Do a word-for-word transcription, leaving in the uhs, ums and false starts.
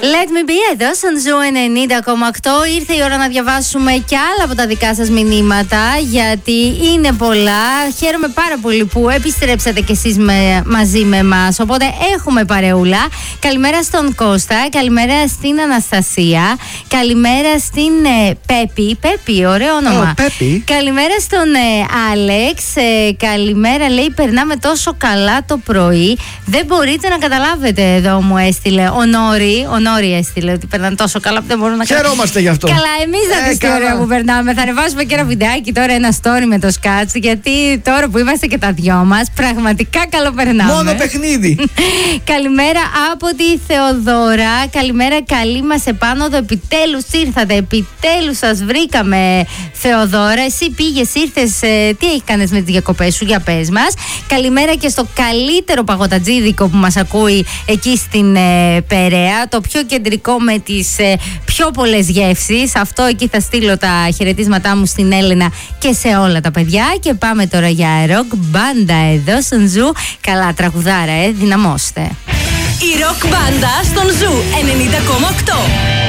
Let me be εδώ στον Ζου ενενήντα κόμμα οκτώ. Ήρθε η ώρα να διαβάσουμε και άλλα από τα δικά σας μηνύματα, γιατί είναι πολλά. Χαίρομαι πάρα πολύ που επιστρέψατε κι εσείς με, μαζί με εμάς. Οπότε έχουμε παρεούλα. Καλημέρα στον Κώστα, καλημέρα στην Αναστασία, καλημέρα στην ε, Πέπη. Πέπη, ωραίο όνομα. Oh, Πέπη. Καλημέρα στον ε, Άλεξ. Ε, καλημέρα, λέει, περνάμε τόσο καλά το πρωί. Δεν μπορείτε να καταλάβετε, εδώ μου έστειλε ο Νόρι. Ο Νόρι έστειλε ότι περνάνε τόσο καλά που δεν μπορούν να καταλάβουν. Χαιρόμαστε γι' αυτό. Καλά, εμείς δεν ε, είστε ωραία που περνάμε. Θα ανεβάσουμε και ένα βιντεάκι τώρα, ένα story με το σκάτς. Γιατί τώρα που είμαστε και τα δυο μας, πραγματικά καλοπερνάμε. Μόνο παιχνίδι. Καλημέρα από τη Θεοδώρα. Καλημέρα, καλή μας επάνωδο. Επιτέλους ήρθατε. Επιτέλους σας βρήκαμε, Θεοδώρα. Εσύ πήγες, ήρθες. Ε, τι έχει κάνεις με τις διακοπές σου, για πες μας. Καλημέρα και στο καλύτερο παγωτατζίδικο που μας ακούει εκεί στην ε, Περαία. Το πιο κεντρικό με τις ε, πιο πολλές γεύσεις. Αυτό εκεί θα στείλω τα χαιρετίσματά μου στην Έλενα και σε όλα τα παιδιά. Και πάμε τώρα για ροκ μπάντα εδώ στον Ζου. Καλά τραγουδάρα, ε, δυναμώστε. Η ροκ μπάντα στον Ζου ενενήντα κόμμα οκτώ.